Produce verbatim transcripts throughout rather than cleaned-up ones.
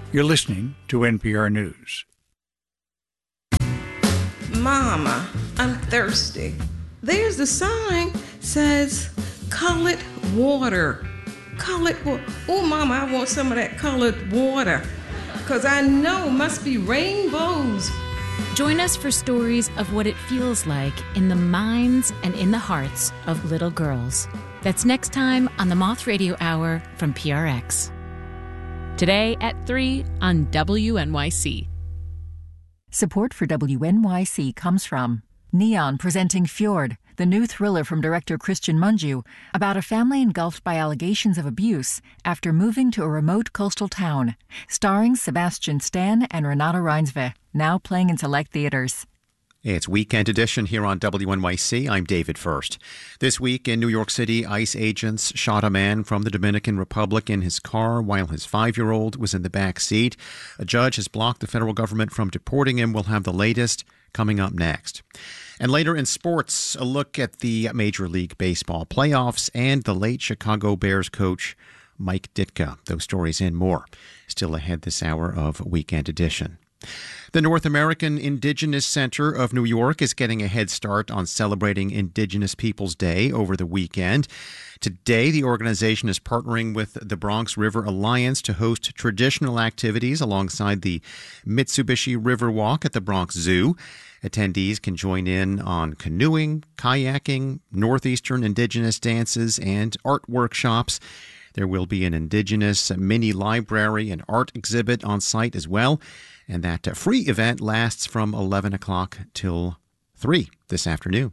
You're listening to N P R News. Mama, I'm thirsty. There's a sign says colored water. Colored water. Oh, Mama, I want some of that colored water. Because I know it must be rainbows. Join us for stories of what it feels like in the minds and in the hearts of little girls. That's next time on the Moth Radio Hour from P R X. Today at three on W N Y C. Support for W N Y C comes from Neon presenting Fjord, the new thriller from director Christian Mungiu about a family engulfed by allegations of abuse after moving to a remote coastal town. Starring Sebastian Stan and Renata Reinsve, now playing in select theaters. It's Weekend Edition here on W N Y C. I'm David First. This week in New York City, ICE agents shot a man from the Dominican Republic in his car while his five-year-old was in the back seat. A judge has blocked the federal government from deporting him. We'll have the latest coming up next. And later in sports, a look at the Major League Baseball playoffs and the late Chicago Bears coach Mike Ditka. Those stories and more still ahead this hour of Weekend Edition. The North American Indigenous Center of New York is getting a head start on celebrating Indigenous Peoples Day over the weekend. Today, the organization is partnering with the Bronx River Alliance to host traditional activities alongside the Mitsubishi River Walk at the Bronx Zoo. Attendees can join in on canoeing, kayaking, Northeastern Indigenous dances, and art workshops. There will be an Indigenous mini library and art exhibit on site as well. And that free event lasts from eleven o'clock till three this afternoon.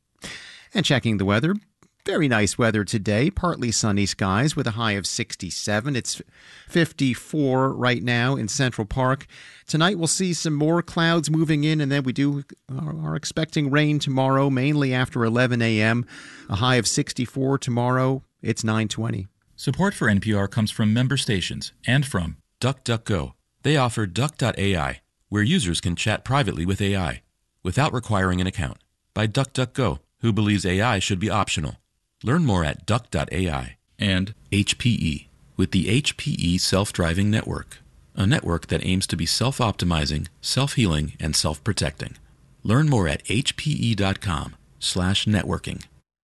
And checking the weather, very nice weather today. Partly sunny skies with a high of sixty-seven. It's fifty-four right now in Central Park. Tonight we'll see some more clouds moving in, and then we do are expecting rain tomorrow, mainly after eleven a.m. A high of sixty-four tomorrow. It's nine twenty. Support for N P R comes from member stations and from DuckDuckGo. They offer Duck dot A I, where users can chat privately with A I without requiring an account, by DuckDuckGo, who believes A I should be optional. Learn more at Duck dot A I. And H P E, with the H P E Self-Driving Network, a network that aims to be self-optimizing, self-healing, and self-protecting. Learn more at hpe.com slash networking.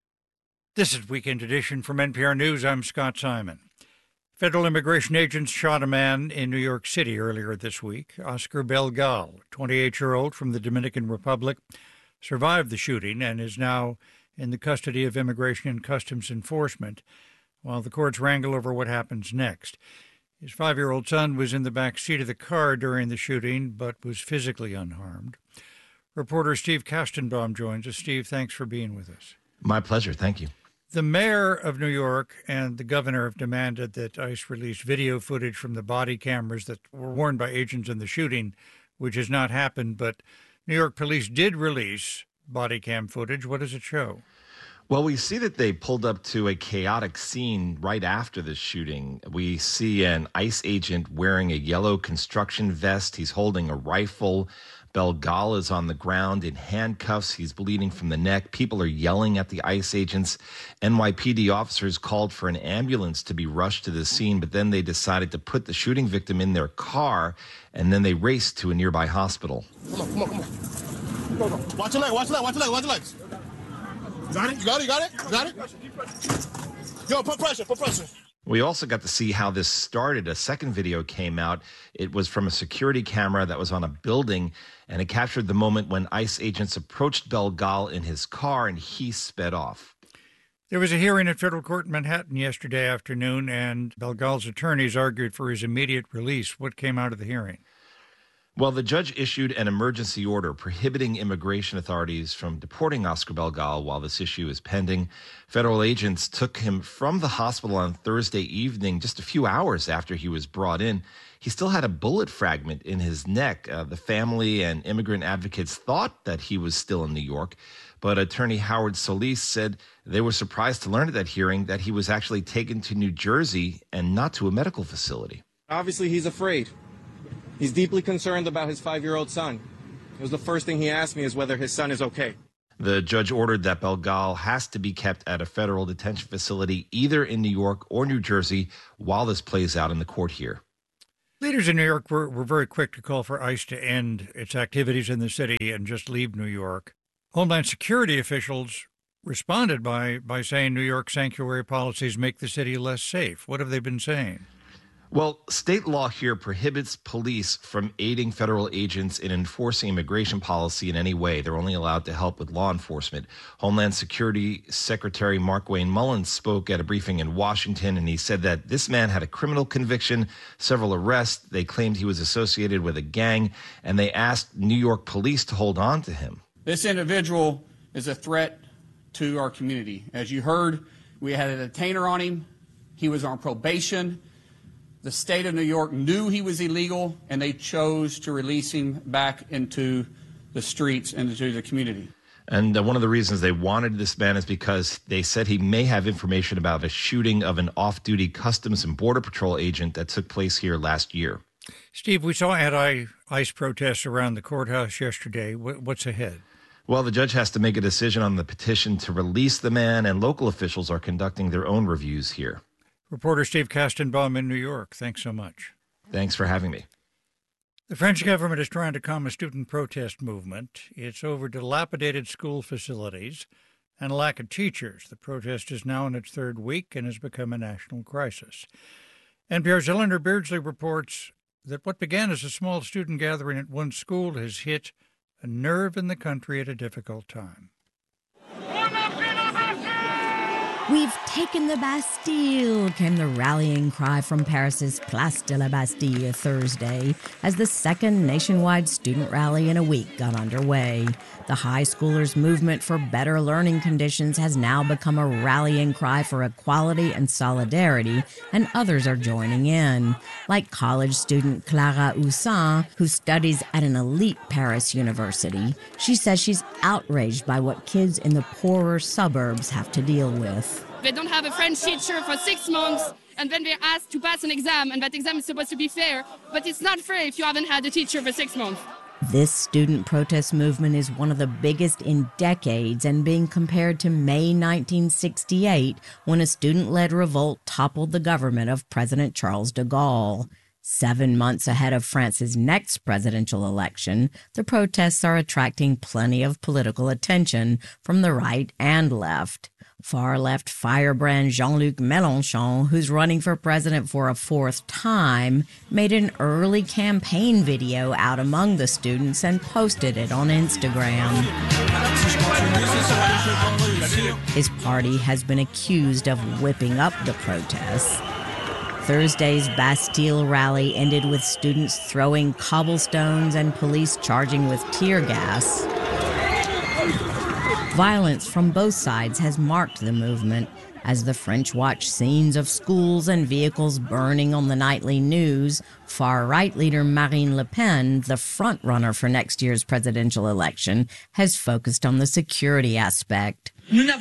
This is Weekend Edition from N P R News. I'm Scott Simon. Federal immigration agents shot a man in New York City earlier this week. Oscar Belgal, a twenty-eight-year-old from the Dominican Republic, survived the shooting and is now in the custody of Immigration and Customs Enforcement while the courts wrangle over what happens next. His five-year-old son was in the back seat of the car during the shooting but was physically unharmed. Reporter Steve Kastenbaum joins us. Steve, thanks for being with us. My pleasure. Thank you. The mayor of New York and the governor have demanded that ICE release video footage from the body cameras that were worn by agents in the shooting, which has not happened. But New York police did release body cam footage. What does it show? Well, we see that they pulled up to a chaotic scene right after the shooting. We see an ICE agent wearing a yellow construction vest. He's holding a rifle. Belgal is on the ground in handcuffs. He's bleeding from the neck. People are yelling at the ICE agents. N Y P D officers called for an ambulance to be rushed to the scene, but then they decided to put the shooting victim in their car, and then they raced to a nearby hospital. Come on, come on, come on. Go, go. Watch your leg, watch your leg, watch your leg, watch your legs. You got it? You got it? You got it? You got it? Yo, put pressure, put pressure. We also got to see how this started. A second video came out. It was from a security camera that was on a building, and it captured the moment when ICE agents approached Belgal in his car, and he sped off. There was a hearing at federal court in Manhattan yesterday afternoon, and Belgal's attorneys argued for his immediate release. What came out of the hearing? Well, the judge issued an emergency order prohibiting immigration authorities from deporting Oscar Belgal while this issue is pending. Federal agents took him from the hospital on Thursday evening, just a few hours after he was brought in. He still had a bullet fragment in his neck. Uh, the family and immigrant advocates thought that he was still in New York, but attorney Howard Solis said they were surprised to learn at that hearing that he was actually taken to New Jersey and not to a medical facility. Obviously, he's afraid. He's deeply concerned about his five-year-old son. It was the first thing he asked me is whether his son is okay. The judge ordered that Belgal has to be kept at a federal detention facility either in New York or New Jersey while this plays out in the court here. Leaders in New York were, were very quick to call for ICE to end its activities in the city and just leave New York. Homeland Security officials responded by, by saying New York sanctuary policies make the city less safe. What have they been saying? Well, state law here prohibits police from aiding federal agents in enforcing immigration policy in any way. They're only allowed to help with law enforcement. Homeland Security Secretary Markwayne Mullins spoke at a briefing in Washington, and he said that this man had a criminal conviction, several arrests. They claimed he was associated with a gang, and they asked New York police to hold on to him. This individual is a threat to our community. As you heard, we had a detainer on him. He was on probation. The state of New York knew he was illegal, and they chose to release him back into the streets and into the community. And uh, one of the reasons they wanted this man is because they said he may have information about a shooting of an off-duty Customs and Border Patrol agent that took place here last year. Steve, we saw anti-ICE protests around the courthouse yesterday. What's ahead? Well, the judge has to make a decision on the petition to release the man, and local officials are conducting their own reviews here. Reporter Steve Kastenbaum in New York. Thanks so much. Thanks for having me. The French government is trying to calm a student protest movement. It's over dilapidated school facilities and a lack of teachers. The protest is now in its third week and has become a national crisis. N P R's Eleanor Beardsley reports that what began as a small student gathering at one school has hit a nerve in the country at a difficult time. We've taken the Bastille, came the rallying cry from Paris's Place de la Bastille Thursday as the second nationwide student rally in a week got underway. The high schoolers' movement for better learning conditions has now become a rallying cry for equality and solidarity, and others are joining in, like college student Clara Houssin, who studies at an elite Paris university. She says she's outraged by what kids in the poorer suburbs have to deal with. They don't have a French teacher for six months, and then they're asked to pass an exam, and that exam is supposed to be fair, but it's not fair if you haven't had a teacher for six months. This student protest movement is one of the biggest in decades and being compared to May nineteen sixty-eight, when a student-led revolt toppled the government of President Charles de Gaulle. Seven months ahead of France's next presidential election, the protests are attracting plenty of political attention from the right and left. Far-left firebrand Jean-Luc Mélenchon, who's running for president for a fourth time, made an early campaign video out among the students and posted it on Instagram. His party has been accused of whipping up the protests. Thursday's Bastille rally ended with students throwing cobblestones and police charging with tear gas. Violence from both sides has marked the movement as the French watch scenes of schools and vehicles burning on the nightly news. Far-right leader Marine Le Pen, the front-runner for next year's presidential election, has focused on the security aspect.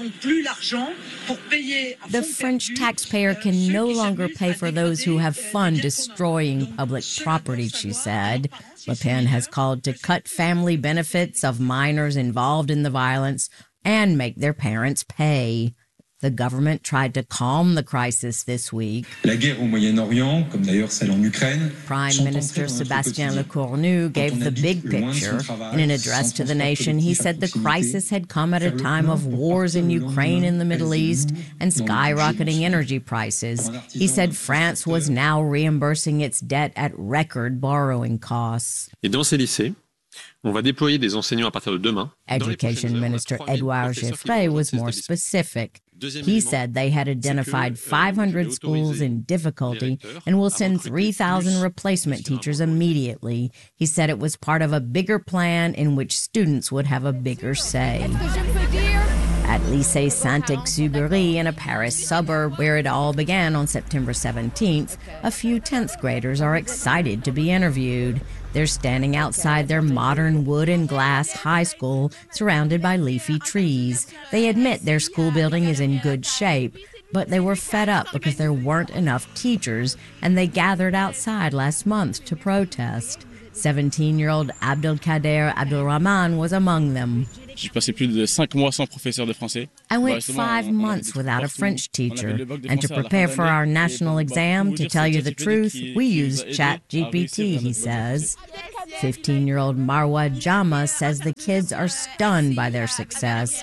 The French taxpayer can no longer pay for those who have fun destroying public property, she said. Le Pen has called to cut family benefits of minors involved in the violence and make their parents pay. The government tried to calm the crisis this week. Prime Minister Sébastien Lecornu gave the big picture. In an address to the nation, he said the crisis had come at a time of wars in Ukraine and the Middle East and skyrocketing energy prices. He said France was now reimbursing its debt at record borrowing costs. Et dans ces lycées, on va déployer des enseignants à partir de demain. Education Minister Edouard Geoffrey was more specific. He said they had identified five hundred schools in difficulty and will send three thousand replacement teachers immediately. He said it was part of a bigger plan in which students would have a bigger say. At Lycée Saint-Exupéry in a Paris suburb where it all began on September seventeenth, a few tenth graders are excited to be interviewed. They're standing outside their modern wood and glass high school surrounded by leafy trees. They admit their school building is in good shape, but they were fed up because there weren't enough teachers, and they gathered outside last month to protest. seventeen-year-old Abdelkader Abdelrahman was among them. J'ai passé plus de cinq mois sans professeur de français. I went five months without a French teacher, and to prepare for our national exam, to tell you the truth, we used ChatGPT, he says. fifteen-year-old Marwa Jama says the kids are stunned by their success.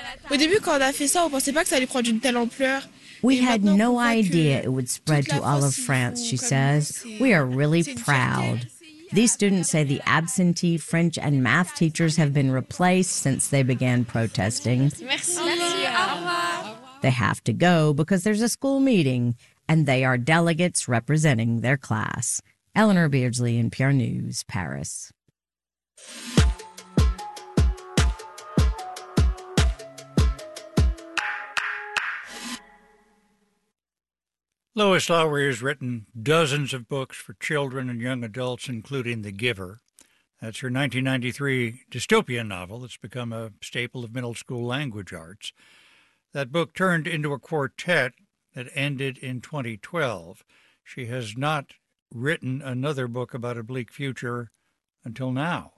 We had no idea it would spread to all of France, she says. We are really proud. These students say the absentee French and math teachers have been replaced since they began protesting. They have to go because there's a school meeting, and they are delegates representing their class. Eleanor Beardsley, N P R News, Paris. Lois Lowry has written dozens of books for children and young adults, including The Giver. That's her nineteen ninety-three dystopian novel that's become a staple of middle school language arts. That book turned into a quartet that ended in twenty twelve. She has not written another book about a bleak future until now.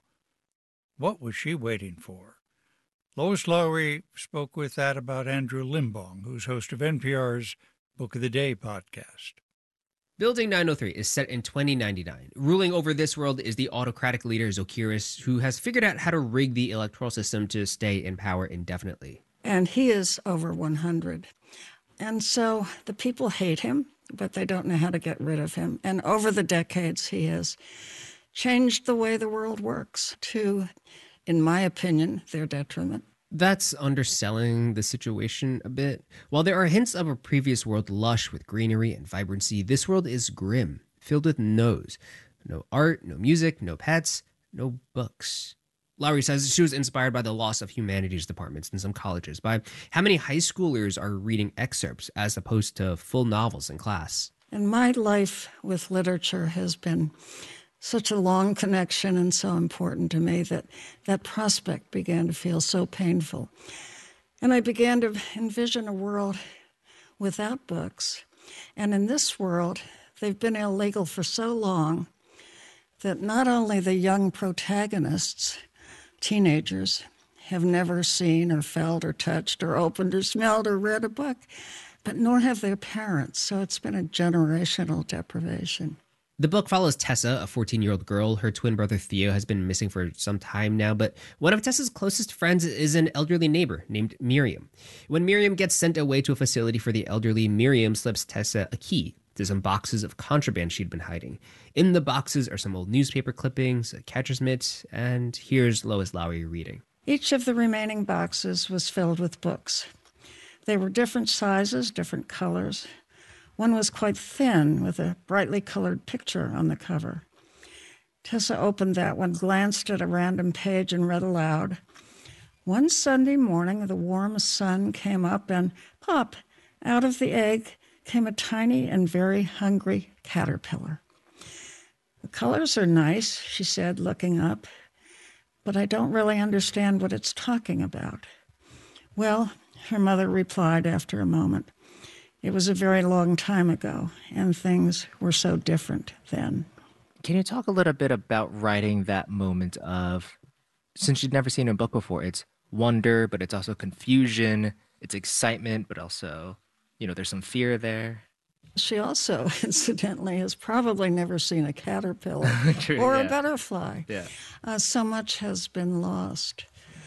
What was she waiting for? Lois Lowry spoke with that about Andrew Limbong, who's host of N P R's Book of the Day podcast. Building nine oh three is set in twenty ninety-nine. Ruling over this world is the autocratic leader Zokiris, who has figured out how to rig the electoral system to stay in power indefinitely. And he is over one hundred. And so the people hate him, but they don't know how to get rid of him. And over the decades, he has changed the way the world works to, in my opinion, their detriment. That's underselling the situation a bit. While there are hints of a previous world lush with greenery and vibrancy, this world is grim, filled with no's. No art, no music, no pets, no books. Lowry says she was inspired by the loss of humanities departments in some colleges, by how many high schoolers are reading excerpts as opposed to full novels in class. And my life with literature has been such a long connection and so important to me that that prospect began to feel so painful. And I began to envision a world without books. And in this world, they've been illegal for so long that not only the young protagonists, teenagers, have never seen or felt or touched or opened or smelled or read a book, but nor have their parents. So it's been a generational deprivation. The book follows Tessa, a fourteen-year-old girl. Her twin brother Theo has been missing for some time now, but one of Tessa's closest friends is an elderly neighbor named Miriam. When Miriam gets sent away to a facility for the elderly, Miriam slips Tessa a key to some boxes of contraband she'd been hiding. In the boxes are some old newspaper clippings, a catcher's mitt, and here's Lois Lowry reading. Each of the remaining boxes was filled with books. They were different sizes, different colors. One was quite thin, with a brightly colored picture on the cover. Tessa opened that one, glanced at a random page, and read aloud. One Sunday morning, the warm sun came up, and pop, out of the egg came a tiny and very hungry caterpillar. The colors are nice, she said, looking up, but I don't really understand what it's talking about. Well, her mother replied after a moment, it was a very long time ago, and things were so different then. Can you talk a little bit about writing that moment of, since you'd never seen a book before, it's wonder, but it's also confusion, it's excitement, but also, you know, there's some fear there. She also, incidentally, has probably never seen a caterpillar True, or yeah. a butterfly. Yeah. Uh, so much has been lost.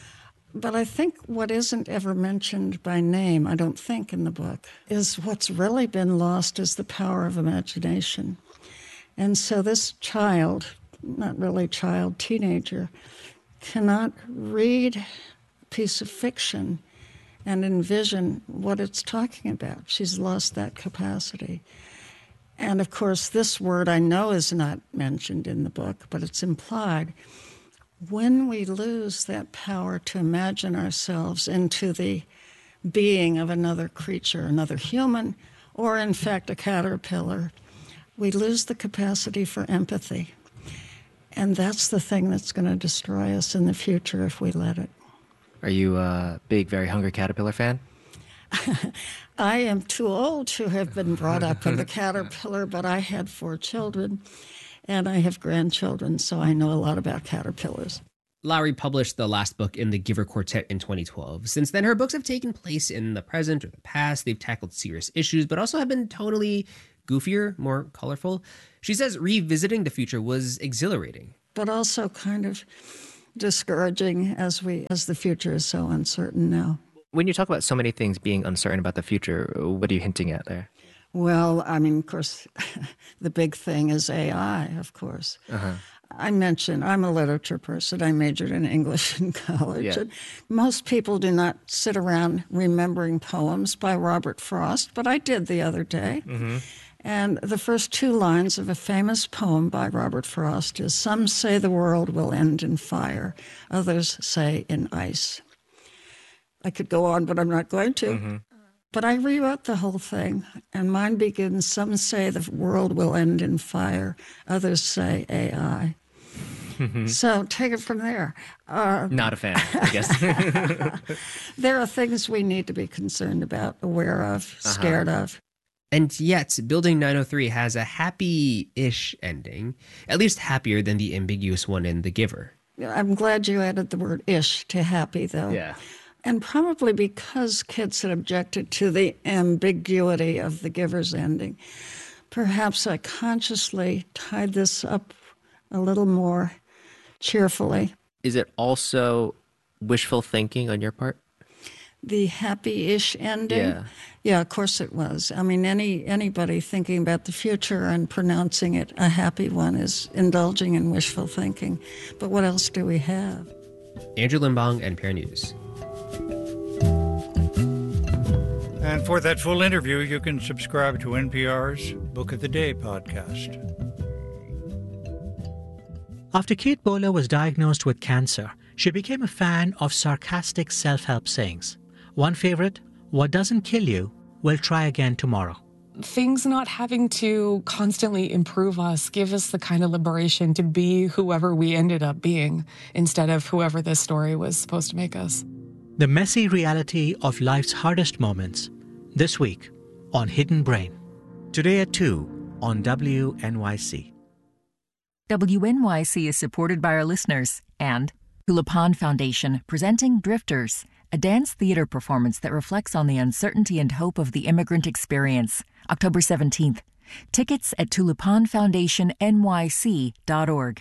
But I think what isn't ever mentioned by name, I don't think, in the book, is what's really been lost is the power of imagination. And so this child, not really child, teenager, cannot read a piece of fiction and envision what it's talking about. She's lost that capacity. And of course, this word I know is not mentioned in the book, but it's implied. When we lose that power to imagine ourselves into the being of another creature, another human, or in fact a caterpillar, we lose the capacity for empathy. And that's the thing that's going to destroy us in the future if we let it. Are you a big, very hungry caterpillar fan? I am too old to have been brought up with a caterpillar, but I had four children. And I have grandchildren, so I know a lot about caterpillars. Lowry published the last book in the Giver Quartet in twenty twelve. Since then, her books have taken place in the present or the past. They've tackled serious issues, but also have been tonally goofier, more colorful. She says revisiting the future was exhilarating. But also kind of discouraging as we as the future is so uncertain now. When you talk about so many things being uncertain about the future, what are you hinting at there? Well, I mean, of course, the big thing is A I, of course. Uh-huh. I mentioned I'm a literature person. I majored in English in college. Yeah. And most people do not sit around remembering poems by Robert Frost, but I did the other day. Mm-hmm. And the first two lines of a famous poem by Robert Frost is, "Some say the world will end in fire, others say in ice." I could go on, but I'm not going to. Mm-hmm. But I rewrote the whole thing, and mine begins, "Some say the world will end in fire, others say A I." Mm-hmm. So take it from there. Uh, Not a fan, I guess. There are things we need to be concerned about, aware of, scared uh-huh. of. And yet, Building nine oh three has a happy-ish ending, at least happier than the ambiguous one in The Giver. I'm glad you added the word ish to happy, though. Yeah. And probably because kids had objected to the ambiguity of The Giver's ending, perhaps I consciously tied this up a little more cheerfully. Is it also wishful thinking on your part? The happy-ish ending? Yeah. Yeah, of course it was. I mean, any anybody thinking about the future and pronouncing it a happy one is indulging in wishful thinking. But what else do we have? Andrew Limbong, N P R News. And for that full interview, you can subscribe to N P R's Book of the Day podcast. After Kate Bowler was diagnosed with cancer, she became a fan of sarcastic self-help sayings. One favorite, "What doesn't kill you, will try again tomorrow." Things not having to constantly improve us give us the kind of liberation to be whoever we ended up being instead of whoever this story was supposed to make us. The messy reality of life's hardest moments, this week on Hidden Brain. Today at two on W N Y C. W N Y C is supported by our listeners and Hula Pond Foundation, presenting Drifters, a dance theater performance that reflects on the uncertainty and hope of the immigrant experience, October seventeenth. Tickets at tulipon foundation N Y C dot org.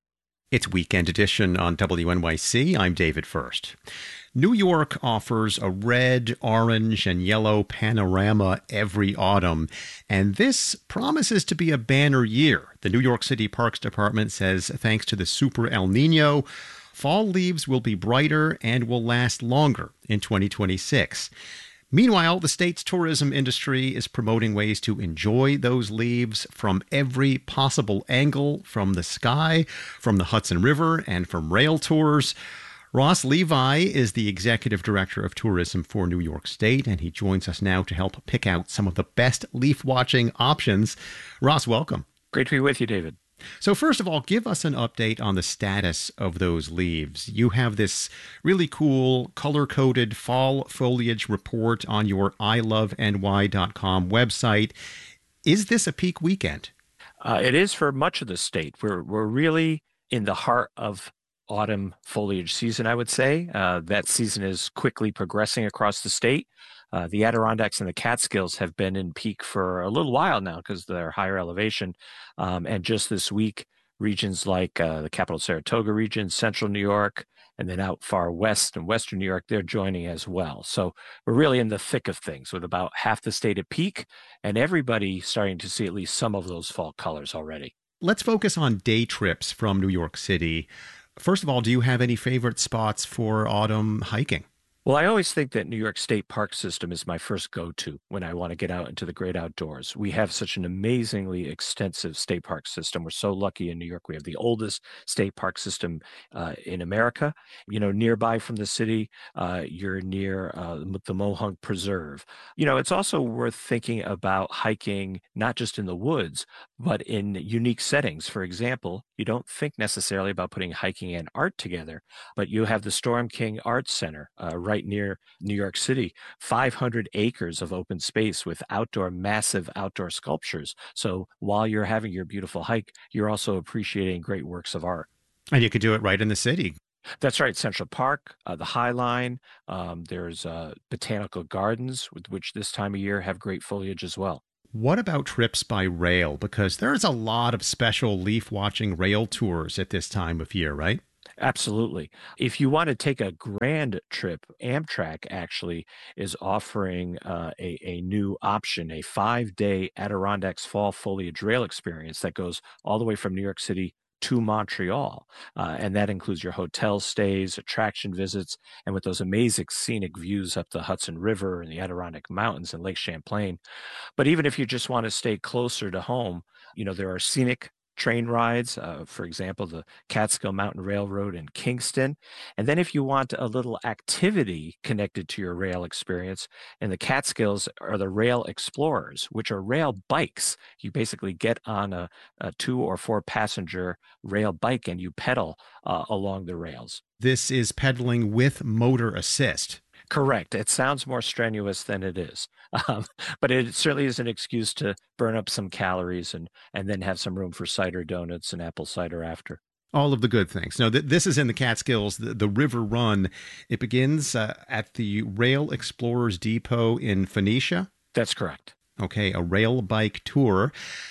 It's Weekend Edition on W N Y C. I'm David First. New York offers a red, orange, and yellow panorama every autumn, and this promises to be a banner year. The New York City Parks Department says thanks to the Super El Nino, fall leaves will be brighter and will last longer in twenty twenty-six. Meanwhile, the state's tourism industry is promoting ways to enjoy those leaves from every possible angle, from the sky, from the Hudson River, and from rail tours. Ross Levi is the executive director of tourism for New York State, and he joins us now to help pick out some of the best leaf watching options. Ross, welcome. Great to be with you, David. So first of all, give us an update on the status of those leaves. You have this really cool color-coded fall foliage report on your I love N Y dot com website. Is this a peak weekend? Uh, it is for much of the state. We're we're really in the heart of autumn foliage season, I would say. Uh, that season is quickly progressing across the state. Uh, the Adirondacks and the Catskills have been in peak for a little while now because of their higher elevation. Um, and just this week, regions like uh, the Capital Saratoga region, central New York, and then out far west and western New York, they're joining as well. So we're really in the thick of things with about half the state at peak and everybody starting to see at least some of those fall colors already. Let's focus on day trips from New York City. First of all, do you have any favorite spots for autumn hiking? Well, I always think that New York State Park System is my first go-to when I want to get out into the great outdoors. We have such an amazingly extensive state park system. We're so lucky in New York. We have the oldest state park system uh, in America. You know, nearby from the city, uh, you're near uh, the Mohonk Preserve. You know, it's also worth thinking about hiking, not just in the woods, but in unique settings. For example, you don't think necessarily about putting hiking and art together, but you have the Storm King Arts Center uh, right right near New York City, five hundred acres of open space with outdoor, massive outdoor sculptures. So while you're having your beautiful hike, you're also appreciating great works of art. And you could do it right in the city. That's right. Central Park, uh, the High Line. Um, there's uh, botanical gardens, with which this time of year have great foliage as well. What about trips by rail? Because there's a lot of special leaf watching rail tours at this time of year, right? Absolutely. If you want to take a grand trip, Amtrak actually is offering uh, a, a new option, a five-day Adirondacks Fall Foliage Rail experience that goes all the way from New York City to Montreal. Uh, and that includes your hotel stays, attraction visits, and with those amazing scenic views up the Hudson River and the Adirondack Mountains and Lake Champlain. But even if you just want to stay closer to home, you know, there are scenic train rides, uh, for example, the Catskill Mountain Railroad in Kingston. And then if you want a little activity connected to your rail experience, in the Catskills are the Rail Explorers, which are rail bikes. You basically get on a, a two or four passenger rail bike and you pedal uh, along the rails. This is pedaling with motor assist. Correct. It sounds more strenuous than it is, um, but it certainly is an excuse to burn up some calories and, and then have some room for cider donuts and apple cider after. All of the good things. No, th- this is in the Catskills, the, the River Run. It begins uh, at the Rail Explorers Depot in Phoenicia. That's correct. Okay, a rail bike tour.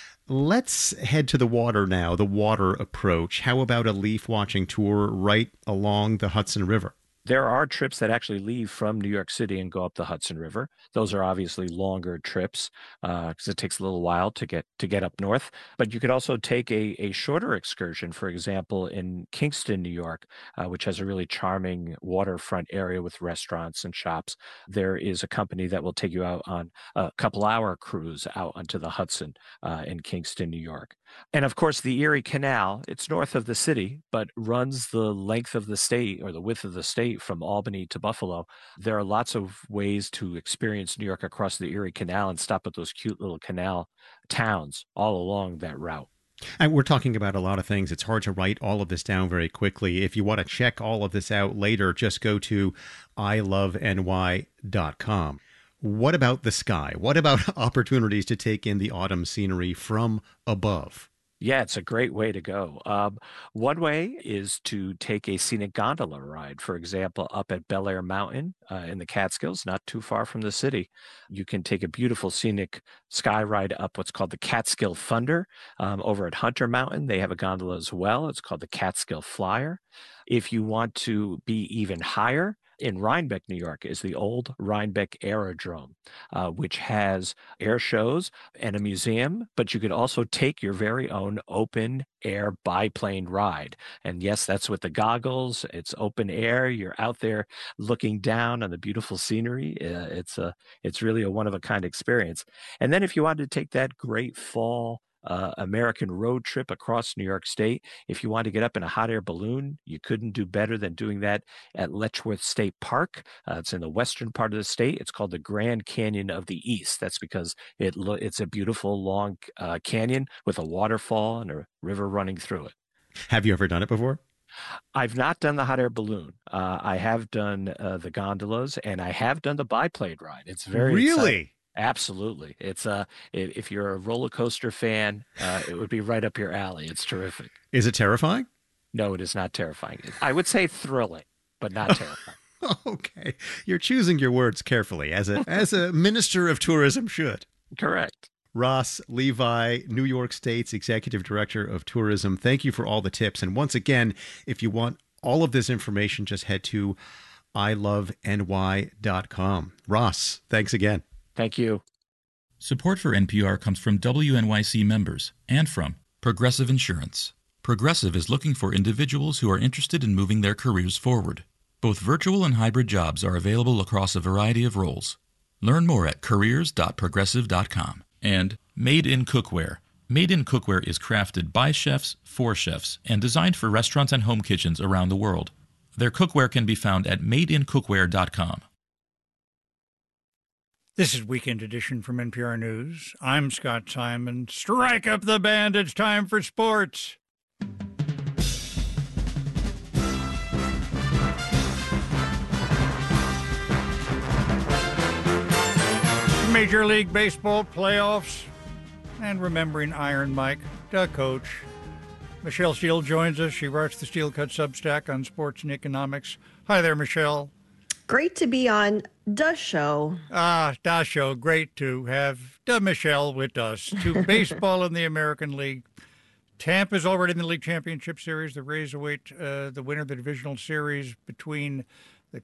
Let's head to the water now, the water approach. How about a leaf watching tour right along the Hudson River? There are trips that actually leave from New York City and go up the Hudson River. Those are obviously longer trips because uh, it takes a little while to get to get up north. But you could also take a, a shorter excursion, for example, in Kingston, New York, uh, which has a really charming waterfront area with restaurants and shops. There is a company that will take you out on a couple hour cruise out onto the Hudson uh, in Kingston, New York. And of course, the Erie Canal, it's north of the city, but runs the length of the state or the width of the state from Albany to Buffalo. There are lots of ways to experience New York across the Erie Canal and stop at those cute little canal towns all along that route. And we're talking about a lot of things. It's hard to write all of this down very quickly. If you want to check all of this out later, just go to I love N Y dot com. What about the sky? What about opportunities to take in the autumn scenery from above? Yeah, it's a great way to go. Um, one way is to take a scenic gondola ride, for example, up at Bel Air Mountain uh, in the Catskills, not too far from the city. You can take a beautiful scenic sky ride up what's called the Catskill Thunder. Um, over at Hunter Mountain, they have a gondola as well. It's called the Catskill Flyer. If you want to be even higher, in Rhinebeck, New York, is the old Rhinebeck Aerodrome, uh, which has air shows and a museum, but you could also take your very own open air biplane ride. And yes, that's with the goggles. It's open air. You're out there looking down on the beautiful scenery. Uh, it's a, it's really a one-of-a-kind experience. And then if you wanted to take that great fall Uh, American road trip across New York State. If you want to get up in a hot air balloon, you couldn't do better than doing that at Letchworth State Park. Uh, it's in the western part of the state. It's called the Grand Canyon of the East. That's because it lo- it's a beautiful long uh, canyon with a waterfall and a river running through it. Have you ever done it before? I've not done the hot air balloon. Uh, I have done uh, the gondolas, and I have done the biplane ride. It's very really. Exciting. Absolutely. It's uh, if you're a roller coaster fan, uh, it would be right up your alley. It's terrific. Is it terrifying? No, it is not terrifying. I would say thrilling, but not terrifying. Okay. You're choosing your words carefully, as a as a minister of tourism should. Correct. Ross Levi, New York State's Executive Director of Tourism. Thank you for all the tips. And once again, if you want all of this information, just head to I love N Y dot com. Ross, thanks again. Thank you. Support for N P R comes from W N Y C members and from Progressive Insurance. Progressive is looking for individuals who are interested in moving their careers forward. Both virtual and hybrid jobs are available across a variety of roles. Learn more at careers dot progressive dot com. And Made in Cookware. Made in Cookware is crafted by chefs for chefs and designed for restaurants and home kitchens around the world. Their cookware can be found at made in cookware dot com. This is Weekend Edition from N P R News. I'm Scott Simon. Strike up the band. It's time for sports. Major League Baseball playoffs and remembering Iron Mike, the coach. Michelle Steele joins us. She writes the Steel Cut Substack on sports and economics. Hi there, Michelle. Great to be on the show. Ah, the show. Great to have the Michelle with us. To baseball in the American League. Tampa's already in the League Championship Series. The Rays await uh, the winner of the divisional series between